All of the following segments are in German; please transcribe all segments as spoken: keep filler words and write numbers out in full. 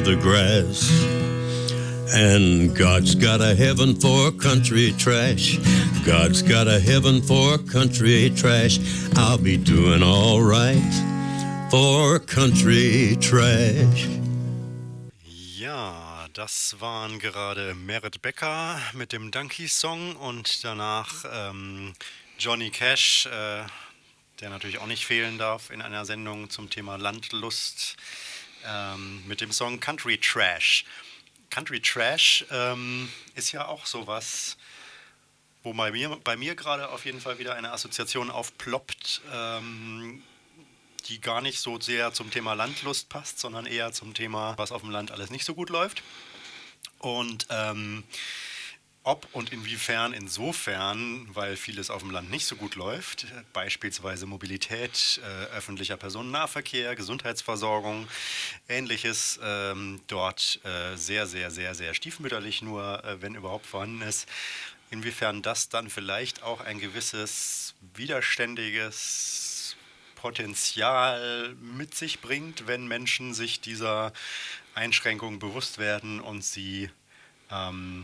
to the grass. And God's got a heaven for country trash. God's got a heaven for country trash. I'll be doing all right for country trash. Ja, das waren gerade Merit Becker mit dem Donkey-Song und danach ähm, Johnny Cash, äh, der natürlich auch nicht fehlen darf in einer Sendung zum Thema Landlust, ähm, mit dem Song Country Trash. Country Trash ähm, ist ja auch sowas, wo bei mir, bei mir gerade auf jeden Fall wieder eine Assoziation aufploppt, ähm, die gar nicht so sehr zum Thema Landlust passt, sondern eher zum Thema, was auf dem Land alles nicht so gut läuft. Und ähm, ob und inwiefern insofern, weil vieles auf dem Land nicht so gut läuft, beispielsweise Mobilität, äh, öffentlicher Personennahverkehr, Gesundheitsversorgung, ähnliches, ähm, dort äh, sehr, sehr, sehr, sehr stiefmütterlich nur, äh, wenn überhaupt vorhanden ist, inwiefern das dann vielleicht auch ein gewisses widerständiges Potenzial mit sich bringt, wenn Menschen sich dieser Einschränkungen bewusst werden und sie ähm,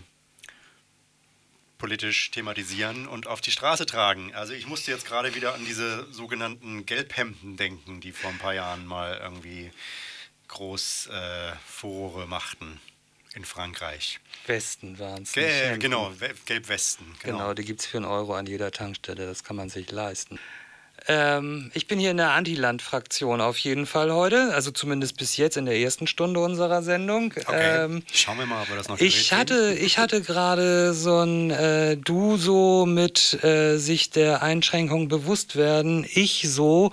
politisch thematisieren und auf die Straße tragen. Also ich musste jetzt gerade wieder an diese sogenannten Gelbhemden denken, die vor ein paar Jahren mal irgendwie groß äh, Furore machten in Frankreich. Westen waren es. Ge- genau, Gelbwesten. Genau, genau die gibt es für einen Euro an jeder Tankstelle, das kann man sich leisten. Ähm, ich bin hier in der Anti-Land-Fraktion auf jeden Fall heute, also zumindest bis jetzt in der ersten Stunde unserer Sendung. Okay, ähm, schauen wir mal, ob wir das noch ich hatte, ich hatte gerade so ein äh, Du so mit äh, sich der Einschränkung bewusst werden, ich so,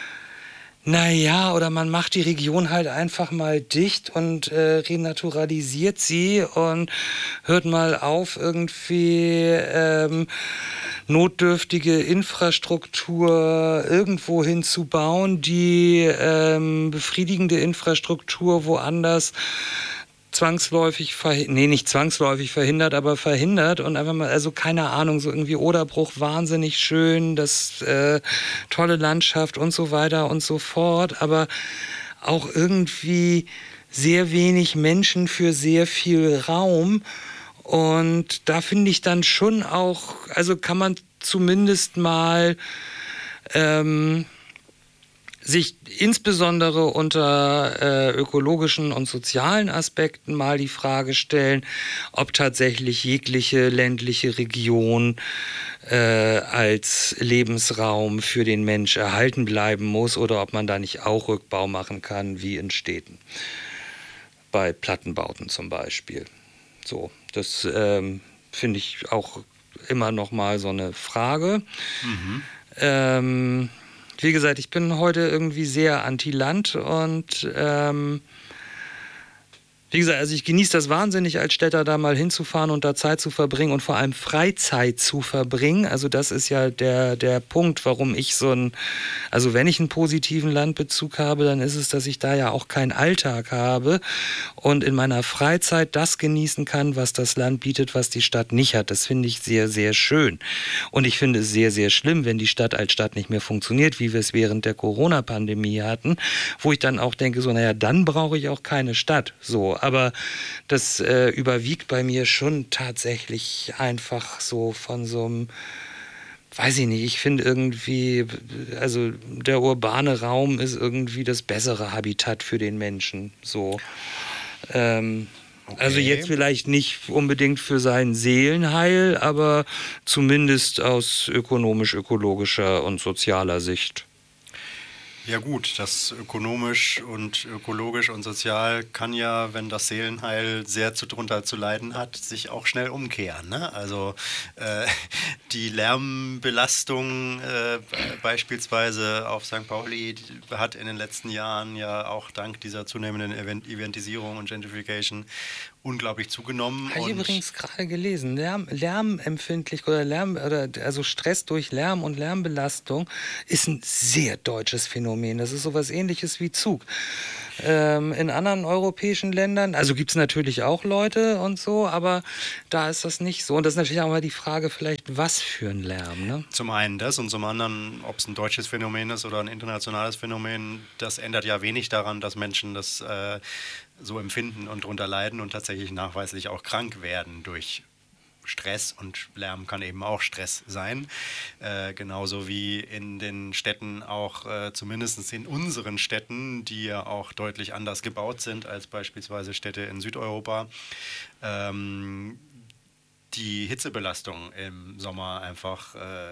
naja, oder man macht die Region halt einfach mal dicht und äh, renaturalisiert sie und hört mal auf, irgendwie ähm, notdürftige Infrastruktur irgendwo hinzubauen, die ähm, befriedigende Infrastruktur woanders zwangsläufig verhindert, nee, nicht zwangsläufig verhindert, aber verhindert und einfach mal, also keine Ahnung, so irgendwie Oderbruch wahnsinnig schön, das äh, tolle Landschaft und so weiter und so fort, aber auch irgendwie sehr wenig Menschen für sehr viel Raum. Und da finde ich dann schon auch, also kann man zumindest mal ähm, sich insbesondere unter äh, ökologischen und sozialen Aspekten mal die Frage stellen, ob tatsächlich jegliche ländliche Region äh, als Lebensraum für den Mensch erhalten bleiben muss oder ob man da nicht auch Rückbau machen kann, wie in Städten. Bei Plattenbauten zum Beispiel. So, das ähm, finde ich auch immer noch mal so eine Frage. Mhm. Ähm, wie gesagt, ich bin heute irgendwie sehr anti-Land und ähm, wie gesagt, also ich genieße das wahnsinnig als Städter, da mal hinzufahren und da Zeit zu verbringen und vor allem Freizeit zu verbringen. Also das ist ja der, der Punkt, warum ich so ein, also wenn ich einen positiven Landbezug habe, dann ist es, dass ich da ja auch keinen Alltag habe und in meiner Freizeit das genießen kann, was das Land bietet, was die Stadt nicht hat. Das finde ich sehr, sehr schön. Und ich finde es sehr, sehr schlimm, wenn die Stadt als Stadt nicht mehr funktioniert, wie wir es während der Corona-Pandemie hatten, wo ich dann auch denke, so, naja, dann brauche ich auch keine Stadt. So. Aber das äh, überwiegt bei mir schon tatsächlich einfach so von so einem, weiß ich nicht, ich finde irgendwie, also der urbane Raum ist irgendwie das bessere Habitat für den Menschen. So. Ähm, okay. Also jetzt vielleicht nicht unbedingt für sein Seelenheil, aber zumindest aus ökonomisch-ökologischer und sozialer Sicht. Ja gut, das ökonomisch und ökologisch und sozial kann ja, wenn das Seelenheil sehr zu, drunter zu leiden hat, sich auch schnell umkehren. Ne? Also äh, die Lärmbelastung äh, beispielsweise auf Sankt Pauli hat in den letzten Jahren ja auch dank dieser zunehmenden Event Eventisierung und Gentrification unglaublich zugenommen. Habe ich übrigens gerade gelesen, Lärm, Lärmempfindlich oder Lärm oder also Stress durch Lärm und Lärmbelastung ist ein sehr deutsches Phänomen. Phänomen. Das ist sowas Ähnliches wie Zug. Ähm, in anderen europäischen Ländern, also gibt es natürlich auch Leute und so, aber da ist das nicht so. Und das ist natürlich auch mal die Frage vielleicht, was für ein Lärm, ne? Zum einen das und zum anderen, ob es ein deutsches Phänomen ist oder ein internationales Phänomen, das ändert ja wenig daran, dass Menschen das äh, so empfinden und darunter leiden und tatsächlich nachweislich auch krank werden durch Stress, und Lärm kann eben auch Stress sein. Äh, genauso wie in den Städten auch, äh, zumindest in unseren Städten, die ja auch deutlich anders gebaut sind als beispielsweise Städte in Südeuropa, ähm, die Hitzebelastung im Sommer einfach, äh,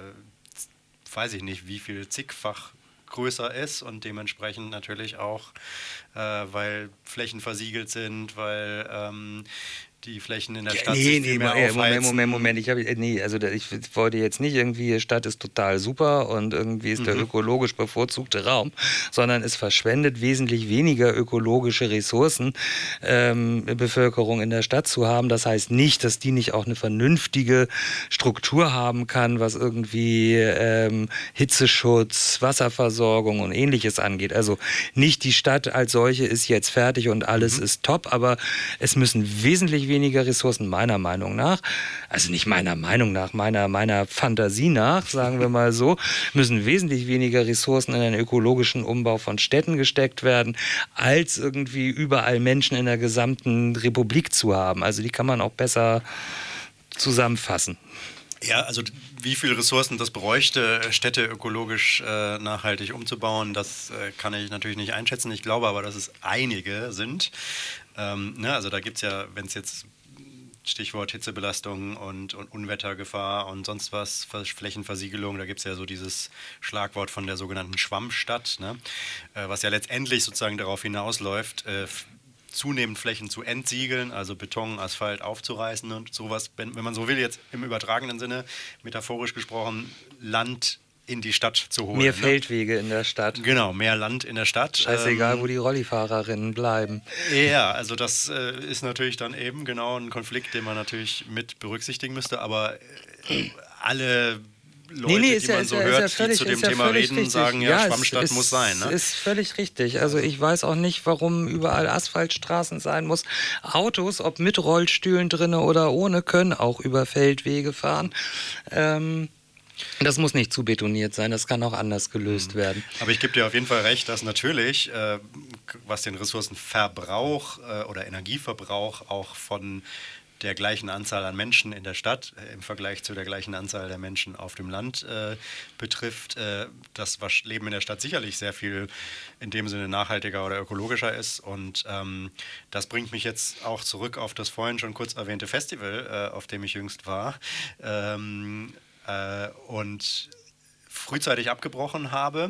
weiß ich nicht, wie viel zigfach größer ist und dementsprechend natürlich auch, äh, weil Flächen versiegelt sind, weil ähm, die Flächen in der Ja, Stadt nee, sich nee, viel mehr Moment, aufheizen. Moment, Moment, ich, hab, nee, also da- ich wollte jetzt nicht irgendwie, die Stadt ist total super und irgendwie ist der Mhm. ökologisch bevorzugte Raum, sondern es verschwendet wesentlich weniger ökologische Ressourcen, ähm, Bevölkerung in der Stadt zu haben. Das heißt nicht, dass die nicht auch eine vernünftige Struktur haben kann, was irgendwie ähm, Hitzeschutz, Wasserversorgung und ähnliches angeht. Also nicht die Stadt als solche ist jetzt fertig und alles Mhm. ist top, aber es müssen wesentlich weniger Ressourcen meiner Meinung nach, also nicht meiner Meinung nach, meiner, meiner Fantasie nach, sagen wir mal so, müssen wesentlich weniger Ressourcen in den ökologischen Umbau von Städten gesteckt werden, als irgendwie überall Menschen in der gesamten Republik zu haben. Also die kann man auch besser zusammenfassen. Ja, also d- wie viele Ressourcen das bräuchte, Städte ökologisch äh, nachhaltig umzubauen, das äh, kann ich natürlich nicht einschätzen. Ich glaube aber, dass es einige sind. Ähm, ne, also da gibt es ja, wenn es jetzt Stichwort Hitzebelastung und, und Unwettergefahr und sonst was, Ver- Flächenversiegelung, da gibt es ja so dieses Schlagwort von der sogenannten Schwammstadt, ne? äh, was ja letztendlich sozusagen darauf hinausläuft, äh, f- zunehmend Flächen zu entsiegeln, also Beton, Asphalt aufzureißen und sowas, wenn, wenn man so will, jetzt im übertragenen Sinne, metaphorisch gesprochen, Land in die Stadt zu holen. Mehr ne? Feldwege in der Stadt. Genau, mehr Land in der Stadt. Scheißegal, ähm, wo die Rollifahrerinnen bleiben. ja, also das äh, ist natürlich dann eben genau ein Konflikt, den man natürlich mit berücksichtigen müsste, aber äh, alle Leute, Nee, nee, die ist ja, man ist so ja, ist hört, ja die völlig, zu dem ist ja Thema völlig reden, richtig. sagen ja, es Schwammstadt ist, muss sein. Ne? ist völlig richtig. Also ich weiß auch nicht, warum überall Asphaltstraßen sein muss. Autos, ob mit Rollstühlen drinne oder ohne, können auch über Feldwege fahren. Ähm, das muss nicht zu betoniert sein, das kann auch anders gelöst werden. Aber ich gebe dir auf jeden Fall recht, dass natürlich, äh, was den Ressourcenverbrauch äh, oder Energieverbrauch auch von der gleichen Anzahl an Menschen in der Stadt äh, im Vergleich zu der gleichen Anzahl der Menschen auf dem Land äh, betrifft, äh, das was Leben in der Stadt sicherlich sehr viel in dem Sinne nachhaltiger oder ökologischer ist. Und ähm, das bringt mich jetzt auch zurück auf das vorhin schon kurz erwähnte Festival, äh, auf dem ich jüngst war. Ähm, äh, und frühzeitig abgebrochen habe.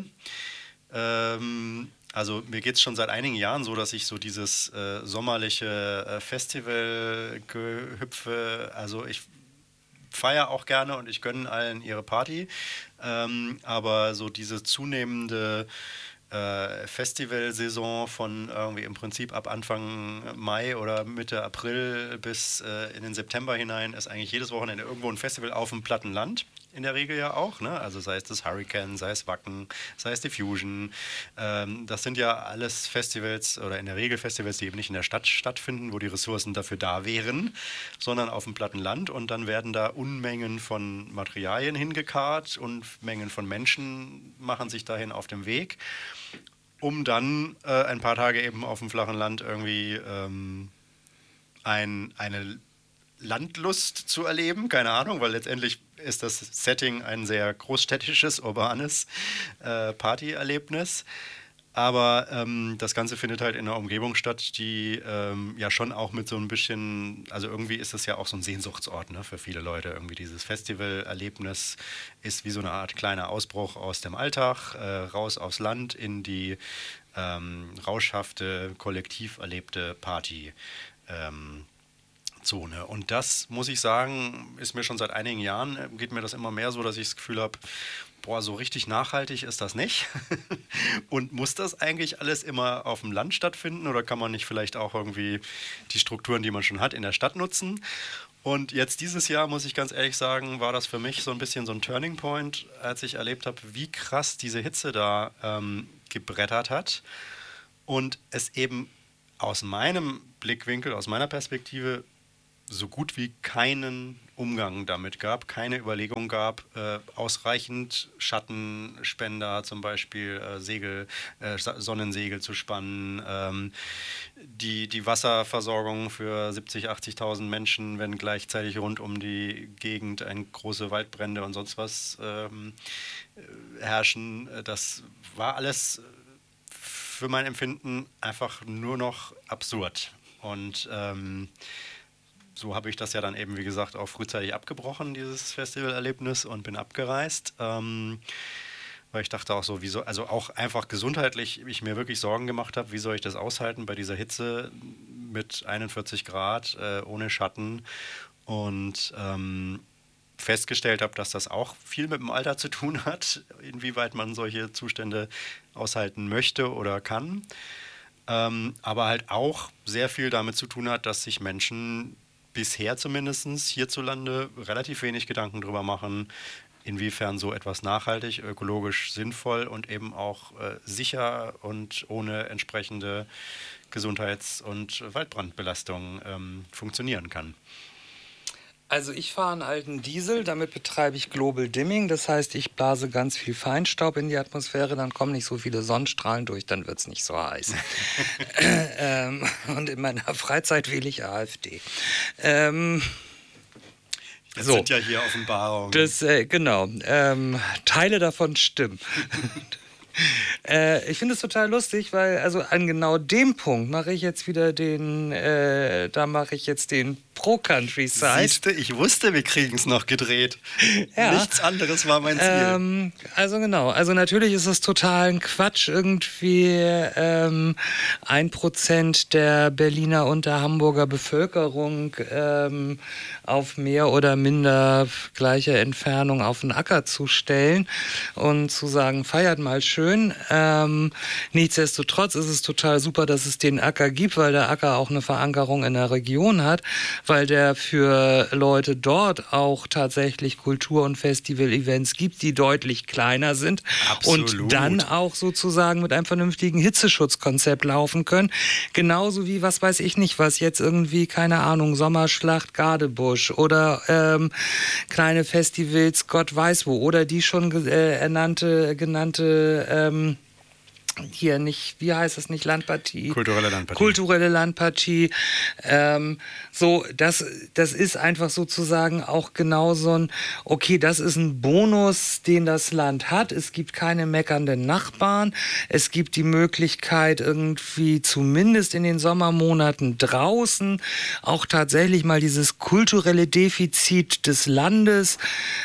Ähm, also mir geht es schon seit einigen Jahren so, dass ich so dieses äh, sommerliche äh, Festivalgehüpfe, also ich feiere auch gerne und ich gönne allen ihre Party, ähm, aber so diese zunehmende äh, Festivalsaison von irgendwie im Prinzip ab Anfang Mai oder Mitte April bis äh, in den September hinein ist eigentlich jedes Wochenende irgendwo ein Festival auf dem platten Land. In der Regel ja auch, ne? Also sei es das Hurricane, sei es Wacken, sei es die Fusion. Ähm, das sind ja alles Festivals oder in der Regel Festivals, die eben nicht in der Stadt stattfinden, wo die Ressourcen dafür da wären, sondern auf dem platten Land. Und dann werden da Unmengen von Materialien hingekarrt und Mengen von Menschen machen sich dahin auf dem Weg, um dann äh, ein paar Tage eben auf dem flachen Land irgendwie ähm, ein, eine Landlust zu erleben, keine Ahnung, weil letztendlich ist das Setting ein sehr großstädtisches, urbanes äh, Partyerlebnis. Aber ähm, das Ganze findet halt in einer Umgebung statt, die ähm, ja schon auch mit so ein bisschen, also irgendwie ist das ja auch so ein Sehnsuchtsort, ne, für viele Leute. Irgendwie dieses Festivalerlebnis ist wie so eine Art kleiner Ausbruch aus dem Alltag, äh, raus aufs Land in die ähm, rauschhafte, kollektiv erlebte Party. Ähm, Zone. Und das, muss ich sagen, ist mir schon seit einigen Jahren, äh, geht mir das immer mehr so, dass ich das Gefühl habe, boah, so richtig nachhaltig ist das nicht. Und muss das eigentlich alles immer auf dem Land stattfinden oder kann man nicht vielleicht auch irgendwie die Strukturen, die man schon hat, in der Stadt nutzen? Und jetzt dieses Jahr, muss ich ganz ehrlich sagen, war das für mich so ein bisschen so ein Turning Point, als ich erlebt habe, wie krass diese Hitze da ähm, gebrettert hat und es eben aus meinem Blickwinkel, aus meiner Perspektive so gut wie keinen Umgang damit gab, keine Überlegung gab, äh, ausreichend Schattenspender, zum Beispiel äh, Segel, äh, Sonnensegel zu spannen, ähm, die, die Wasserversorgung für siebzigtausend, achtzigtausend Menschen, wenn gleichzeitig rund um die Gegend ein große Waldbrände und sonst was ähm, herrschen. Das war alles für mein Empfinden einfach nur noch absurd. Und ähm, so habe ich das ja dann eben, wie gesagt, auch frühzeitig abgebrochen, dieses Festivalerlebnis, und bin abgereist. Ähm, weil ich dachte auch so, wie so, also auch einfach gesundheitlich, ich mir wirklich Sorgen gemacht habe, wie soll ich das aushalten bei dieser Hitze mit einundvierzig Grad, äh, ohne Schatten. Und ähm, festgestellt habe, dass das auch viel mit dem Alter zu tun hat, inwieweit man solche Zustände aushalten möchte oder kann. Ähm, aber halt auch sehr viel damit zu tun hat, dass sich Menschen bisher zumindest hierzulande relativ wenig Gedanken drüber machen, inwiefern so etwas nachhaltig, ökologisch sinnvoll und eben auch äh, sicher und ohne entsprechende Gesundheits- und Waldbrandbelastung ähm, funktionieren kann. Also ich fahre einen alten Diesel, damit betreibe ich Global Dimming, das heißt, ich blase ganz viel Feinstaub in die Atmosphäre, dann kommen nicht so viele Sonnenstrahlen durch, dann wird es nicht so heiß. ähm, und in meiner Freizeit wähle ich AfD. Ähm, Das so. sind ja hier Offenbarungen. Das, äh, genau, ähm, Teile davon stimmen. Äh, ich finde es total lustig, weil also an genau dem Punkt mache ich jetzt wieder den, äh, da mache ich jetzt den Pro-Country-Side. Siehste, ich wusste, wir kriegen es noch gedreht. Ja. Nichts anderes war mein Ziel. Ähm, also genau, also natürlich ist es total ein Quatsch, irgendwie ähm, ein Prozent der Berliner und der Hamburger Bevölkerung ähm, auf mehr oder minder gleiche Entfernung auf den Acker zu stellen und zu sagen, feiert mal schön. Ähm, nichtsdestotrotz ist es total super, dass es den Acker gibt, weil der Acker auch eine Verankerung in der Region hat, weil der für Leute dort auch tatsächlich Kultur- und Festival-Events gibt, die deutlich kleiner sind. Absolut. Und dann auch sozusagen mit einem vernünftigen Hitzeschutzkonzept laufen können. Genauso wie, was weiß ich nicht, was jetzt irgendwie, keine Ahnung, Sommerschlacht Gadebusch oder ähm, kleine Festivals, Gott weiß wo, oder die schon äh, ernannte, genannte ähm, hier nicht, wie heißt es nicht, Landpartie? Kulturelle Landpartie. Kulturelle Landpartie. Ähm, so, das, das ist einfach sozusagen auch genau so ein, okay, das ist ein Bonus, den das Land hat. Es gibt keine meckernden Nachbarn. Es gibt die Möglichkeit, irgendwie zumindest in den Sommermonaten draußen auch tatsächlich mal dieses kulturelle Defizit des Landes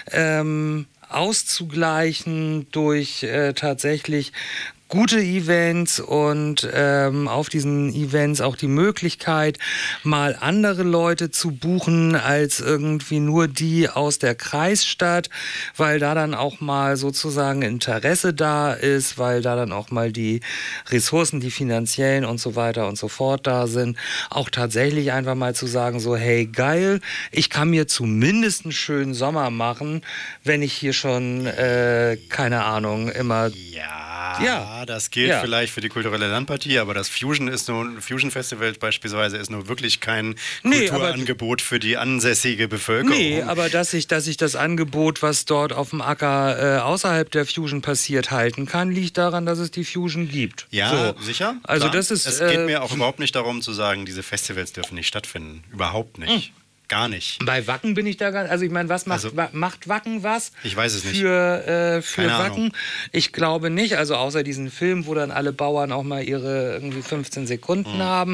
ähm, auszugleichen durch äh, tatsächlich gute Events und ähm, auf diesen Events auch die Möglichkeit, mal andere Leute zu buchen als irgendwie nur die aus der Kreisstadt, weil da dann auch mal sozusagen Interesse da ist, weil da dann auch mal die Ressourcen, die finanziellen und so weiter und so fort da sind, auch tatsächlich einfach mal zu sagen, so hey geil, ich kann mir zumindest einen schönen Sommer machen, wenn ich hier schon, äh, keine Ahnung, immer... Ja, Ja. das gilt Ja. vielleicht für die kulturelle Landpartie, aber das Fusion ist nur, Fusion Festival beispielsweise ist nur wirklich kein Nee, aber- Kulturangebot für die ansässige Bevölkerung. Nee, aber dass ich, dass ich das Angebot, was dort auf dem Acker äh, außerhalb der Fusion passiert, halten kann, liegt daran, dass es die Fusion gibt. Ja, so. sicher. Also klar. das ist... Es geht äh, mir auch überhaupt nicht darum zu sagen, diese Festivals dürfen nicht stattfinden. Überhaupt nicht. Gar nicht. Bei Wacken bin ich da ganz... Also ich meine, was macht, Also- wa macht Wacken was? Ich weiß es nicht. Für, äh, für Keine Wacken? Ahnung. Ich glaube nicht. Also außer diesen Film, wo dann alle Bauern auch mal ihre irgendwie fünfzehn Sekunden Mhm. haben.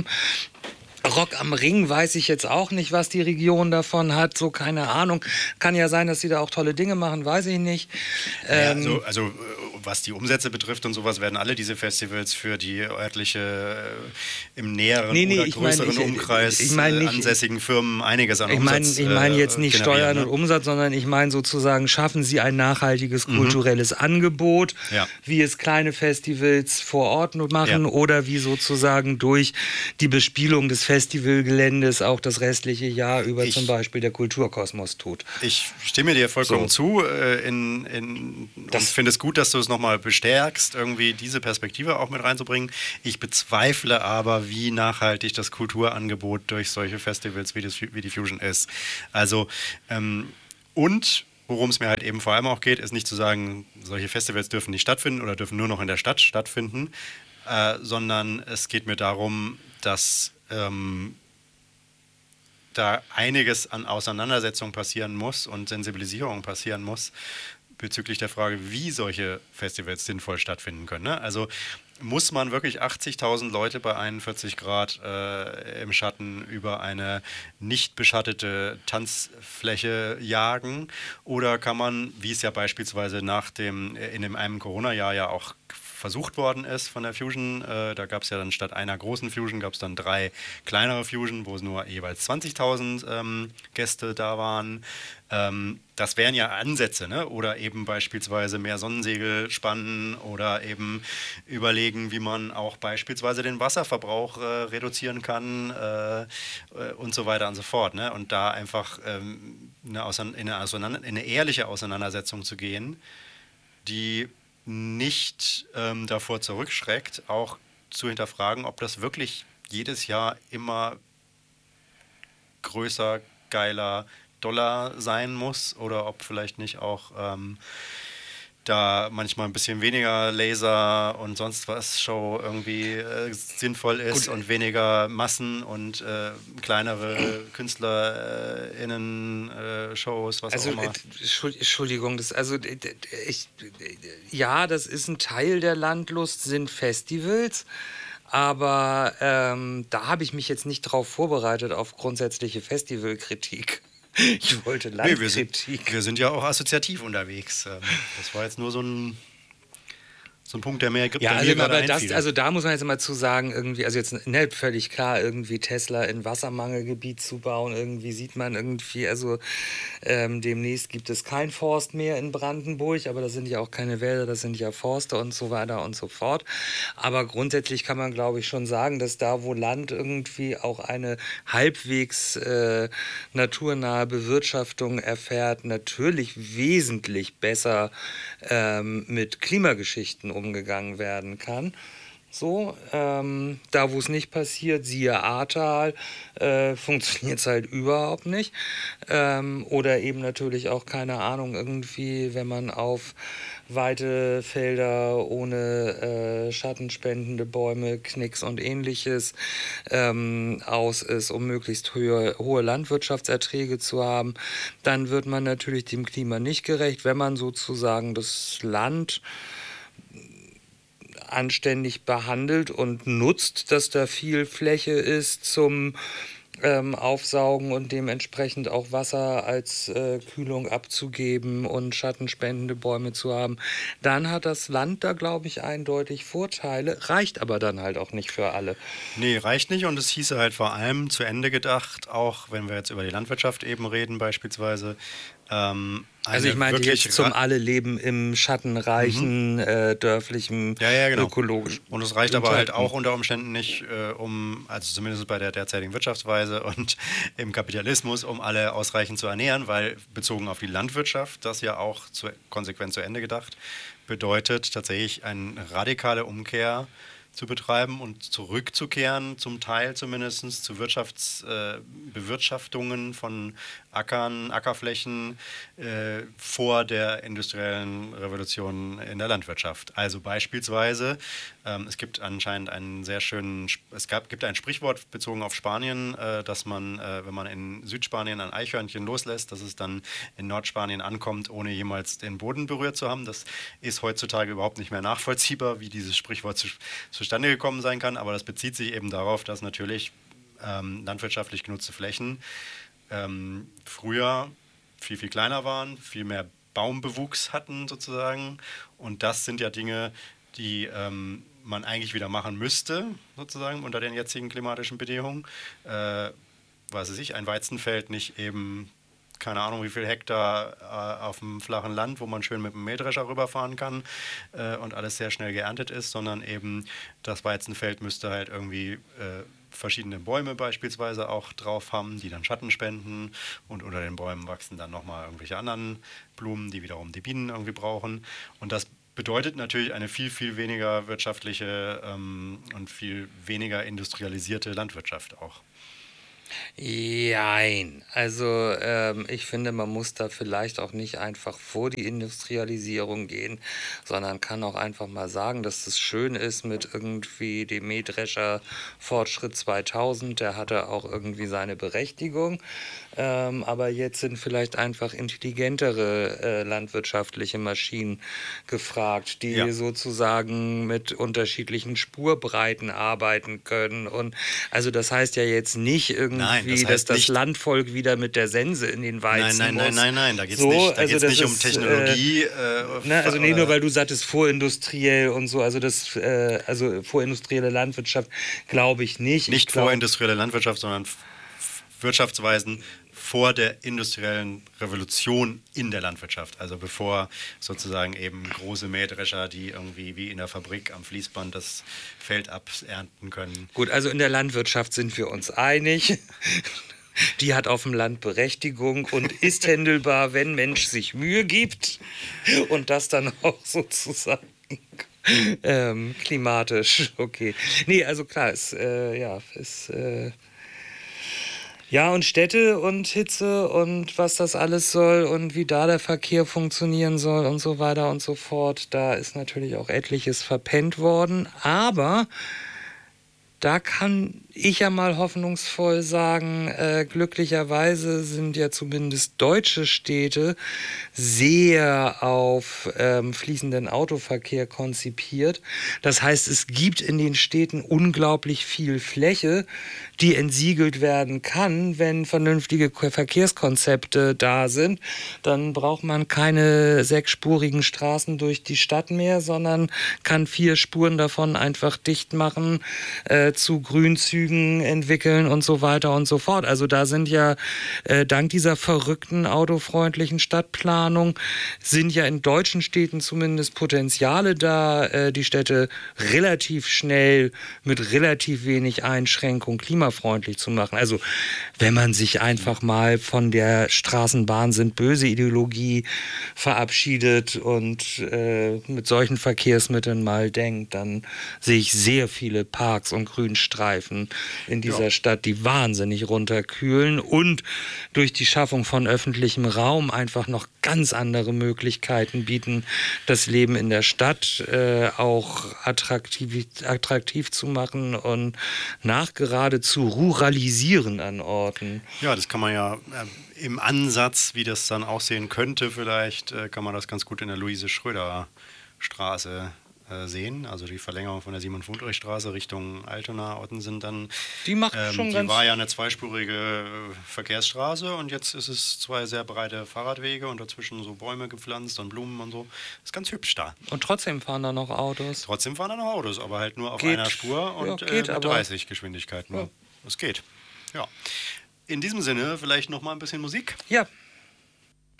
Rock am Ring weiß ich jetzt auch nicht, was die Region davon hat. So, keine Ahnung. Kann ja sein, dass sie da auch tolle Dinge machen, weiß ich nicht. Ja, Ähm, also, also äh, was die Umsätze betrifft und sowas, werden alle diese Festivals für die örtliche, äh, im näheren Nee, nee, oder ich mein, größeren ich- Umkreis ich mein äh, nicht- ansässigen Firmen einiges an Ich meine Umsatz ich mein äh, jetzt nicht generieren, Steuern ne? und Umsatz, sondern ich meine sozusagen, schaffen Sie ein nachhaltiges kulturelles Angebot, Ja. wie es kleine Festivals vor Ort nur machen Ja. oder wie sozusagen durch die Bespielung des Festivalgeländes auch das restliche Jahr über Ich- zum Beispiel der Kulturkosmos tut. Ich stimme dir vollkommen So. zu äh, in, in, und Das- finde es gut, dass du es nochmal bestärkst, irgendwie diese Perspektive auch mit reinzubringen. Ich bezweifle aber, wie nachhaltig das Kulturangebot durch solche Festivals wie, das, wie die Fusion ist. Also, ähm, und worum es mir halt eben vor allem auch geht, ist nicht zu sagen, solche Festivals dürfen nicht stattfinden oder dürfen nur noch in der Stadt stattfinden, äh, sondern es geht mir darum, dass ähm, da einiges an Auseinandersetzung passieren muss und Sensibilisierung passieren muss bezüglich der Frage, wie solche Festivals sinnvoll stattfinden können. Ne? Also muss man wirklich achtzigtausend Leute bei einundvierzig Grad äh, im Schatten über eine nicht beschattete Tanzfläche jagen? Oder kann man, wie es ja beispielsweise nach dem, in dem einem Corona-Jahr ja auch versucht worden ist von der Fusion, äh, da gab es ja dann statt einer großen Fusion, gab es dann drei kleinere Fusion, wo es nur jeweils zwanzigtausend ähm, Gäste da waren. Ähm, das wären ja Ansätze, ne? Oder eben beispielsweise mehr Sonnensegel spannen oder eben überlegen, wie man auch beispielsweise den Wasserverbrauch äh, reduzieren kann äh, äh, und so weiter und so fort. Ne? Und da einfach ähm, eine Ausein- in, eine Auseinander- in eine ehrliche Auseinandersetzung zu gehen, die nicht ähm, davor zurückschreckt, auch zu hinterfragen, ob das wirklich jedes Jahr immer größer, geiler, doller sein muss oder ob vielleicht nicht auch ähm, da manchmal ein bisschen weniger Laser und sonst was Show irgendwie äh, sinnvoll ist Gut. und weniger Massen und äh, kleinere KünstlerInnen äh, Shows, was Also, auch immer. äh, Entschuld- Entschuldigung, das, also, d- d- ich, ja, das ist ein Teil der Landlust, sind Festivals, aber ähm, da habe ich mich jetzt nicht drauf vorbereitet, auf grundsätzliche Festivalkritik. Ich wollte Nee, wir sind, Landkritik. wir sind ja auch assoziativ unterwegs. Ähm, Das war jetzt nur so ein, so ein Punkt, der mir, Ja, der also, mir gerade aber das, einfiel. also da muss man jetzt mal zu sagen, irgendwie, also jetzt ne, völlig klar, irgendwie Tesla in Wassermangelgebiet zu bauen, irgendwie sieht man irgendwie, also ähm, demnächst gibt es kein Forst mehr in Brandenburg, aber das sind ja auch keine Wälder, das sind ja Forste und so weiter und so fort. Aber grundsätzlich kann man, glaube ich, schon sagen, dass da, wo Land irgendwie auch eine halbwegs äh, naturnahe Bewirtschaftung erfährt, natürlich wesentlich besser ähm, mit Klimageschichten umgegangen werden kann. So, ähm, da wo es nicht passiert, siehe Ahrtal, äh, funktioniert es halt überhaupt nicht. Ähm, oder eben natürlich auch, keine Ahnung, irgendwie, wenn man auf weite Felder ohne äh, schattenspendende Bäume, Knicks und ähnliches ähm, aus ist, um möglichst höhe, hohe Landwirtschaftserträge zu haben, dann wird man natürlich dem Klima nicht gerecht, wenn man sozusagen das Land anständig behandelt und nutzt, dass da viel Fläche ist zum ähm, Aufsaugen und dementsprechend auch Wasser als äh, Kühlung abzugeben und schattenspendende Bäume zu haben, dann hat das Land da, glaube ich, eindeutig Vorteile, reicht aber dann halt auch nicht für alle. Nee, reicht nicht und es hieße halt vor allem zu Ende gedacht, auch wenn wir jetzt über die Landwirtschaft eben reden beispielsweise. Ähm, Also ich eine meinte wirklich jetzt zum ra- alle Leben im schattenreichen, äh, dörflichen, Ja, ja, genau. ökologischen. Und es reicht aber halt Unterhalten. auch unter Umständen nicht, äh, um, also zumindest bei der derzeitigen Wirtschaftsweise und im Kapitalismus, um alle ausreichend zu ernähren, weil bezogen auf die Landwirtschaft, das ja auch zu, konsequent zu Ende gedacht, bedeutet tatsächlich eine radikale Umkehr zu betreiben und zurückzukehren, zum Teil zumindest zu Wirtschaftsbewirtschaftungen äh, von Ackern, Ackerflächen äh, vor der industriellen Revolution in der Landwirtschaft. Also beispielsweise, ähm, es gibt anscheinend einen sehr schönen, es gab, gibt ein Sprichwort bezogen auf Spanien, äh, dass man, äh, wenn man in Südspanien ein Eichhörnchen loslässt, dass es dann in Nordspanien ankommt, ohne jemals den Boden berührt zu haben. Das ist heutzutage überhaupt nicht mehr nachvollziehbar, wie dieses Sprichwort zu, zustande gekommen sein kann, aber das bezieht sich eben darauf, dass natürlich ähm, landwirtschaftlich genutzte Flächen ähm, früher viel, viel kleiner waren, viel mehr Baumbewuchs hatten sozusagen. Und das sind ja Dinge, die ähm, man eigentlich wieder machen müsste, sozusagen unter den jetzigen klimatischen Bedingungen. Äh, weiß ich, ein Weizenfeld nicht eben, keine Ahnung, wie viel Hektar äh, auf dem flachen Land, wo man schön mit dem Mähdrescher rüberfahren kann äh, und alles sehr schnell geerntet ist, sondern eben das Weizenfeld müsste halt irgendwie äh, verschiedene Bäume beispielsweise auch drauf haben, die dann Schatten spenden und unter den Bäumen wachsen dann nochmal irgendwelche anderen Blumen, die wiederum die Bienen irgendwie brauchen und das bedeutet natürlich eine viel, viel weniger wirtschaftliche ähm, und viel weniger industrialisierte Landwirtschaft auch. Jein. Also ähm, ich finde, man muss da vielleicht auch nicht einfach vor die Industrialisierung gehen, sondern kann auch einfach mal sagen, dass es schön ist mit irgendwie dem Mähdrescher Fortschritt zweitausend, der hatte auch irgendwie seine Berechtigung. Ähm, aber jetzt sind vielleicht einfach intelligentere äh, landwirtschaftliche Maschinen gefragt, die Ja. sozusagen mit unterschiedlichen Spurbreiten arbeiten können. Und also das heißt ja jetzt nicht irgendwie, Nein, das dass heißt das nicht- Landvolk wieder mit der Sense in den Weizen Nein, nein, nein, muss. nein, nein, da geht es So, nicht, da also geht's das nicht um ist, Technologie. Äh, Äh, Ne, also nee, oder- nur weil du sagtest vorindustriell und so, also das, äh, also vorindustrielle Landwirtschaft glaube ich nicht. Nicht ich glaub, vorindustrielle Landwirtschaft, sondern F- Wirtschaftsweisen vor der industriellen Revolution in der Landwirtschaft. Also bevor sozusagen eben große Mähdrescher, die irgendwie wie in der Fabrik am Fließband das Feld abernten können. Gut, also in der Landwirtschaft sind wir uns einig. Die hat auf dem Land Berechtigung und ist händelbar, wenn Mensch sich Mühe gibt und das dann auch sozusagen ähm, klimatisch. Okay. Nee, also klar, ist, äh, ja, ist, äh, ja, und Städte und Hitze und was das alles soll und wie da der Verkehr funktionieren soll und so weiter und so fort. Da ist natürlich auch etliches verpennt worden. Aber da kann ich ja mal hoffnungsvoll sagen, äh, glücklicherweise sind ja zumindest deutsche Städte sehr auf ähm, fließenden Autoverkehr konzipiert. Das heißt, es gibt in den Städten unglaublich viel Fläche, die entsiegelt werden kann, wenn vernünftige Ko- Verkehrskonzepte da sind. Dann braucht man keine sechsspurigen Straßen durch die Stadt mehr, sondern kann vier Spuren davon einfach dicht machen, äh, zu Grünzügen entwickeln und so weiter und so fort. Also da sind ja äh, dank dieser verrückten autofreundlichen Stadtplanung sind ja in deutschen Städten zumindest Potenziale da, äh, die Städte relativ schnell mit relativ wenig Einschränkung klimafreundlich zu machen. Also wenn man sich einfach mal von der Straßenbahn sind böse Ideologie verabschiedet und äh, mit solchen Verkehrsmitteln mal denkt, dann sehe ich sehr viele Parks und Grünstreifen in dieser Ja. Stadt, die wahnsinnig runterkühlen und durch die Schaffung von öffentlichem Raum einfach noch ganz andere Möglichkeiten bieten, das Leben in der Stadt äh, auch attraktiv, attraktiv zu machen und nachgerade zu ruralisieren an Orten. Ja, das kann man ja äh, im Ansatz, wie das dann aussehen könnte, vielleicht äh, kann man das ganz gut in der Luise-Schröder-Straße äh, sehen. Also die Verlängerung von der Simon-Fundrich-Straße Richtung Altona, Ottensen dann. Die macht Ähm, schon die ganz... war ja eine zweispurige äh, Verkehrsstraße und jetzt ist es zwei sehr breite Fahrradwege und dazwischen so Bäume gepflanzt und Blumen und so. Ist ganz hübsch da. Und trotzdem fahren da noch Autos. Trotzdem fahren da noch Autos, aber halt nur auf Geht. einer Spur und Ja, äh, geht, mit aber- dreißig Geschwindigkeit nur. Ja. Das geht. Ja. In diesem Sinne vielleicht noch mal ein bisschen Musik. Ja,